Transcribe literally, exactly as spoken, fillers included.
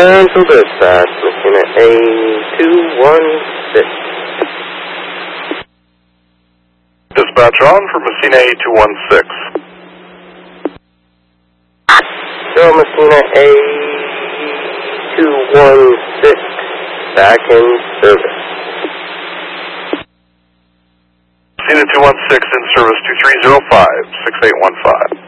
Central Dispatch, Messina A two one six. Dispatch on for Messina A two one six. So Messina A two one six, back in service. Messina two one six in service two three zero five, six eight one five.